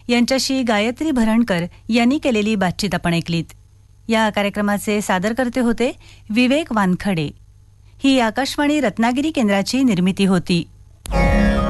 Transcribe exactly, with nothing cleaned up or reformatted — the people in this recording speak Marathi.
यांच्याशी गायत्री भरणकर यांनी केलेली बातचीत आपण ऐकलीत. या कार्यक्रमाचे सादरकर्ते होते विवेक वानखडे. ही आकाशवाणी रत्नागिरी केंद्राची निर्मिती होती.